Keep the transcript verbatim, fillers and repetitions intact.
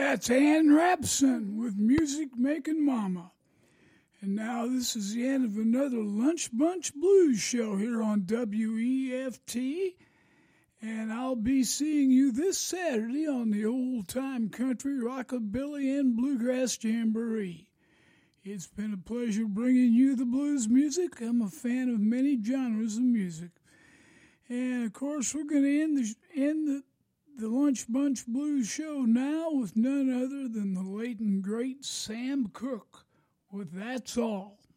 That's Ann Rapson with Music Making Mama. And now this is the end of another Lunch Bunch Blues show here on W E F T. And I'll be seeing you this Saturday on the Old Time Country Rockabilly and Bluegrass Jamboree. It's been a pleasure bringing you the blues music. I'm a fan of many genres of music. And, of course, we're going to end the, end the, the Lunch Bunch Blues show now with none other than the late and great Sam Cooke with That's All.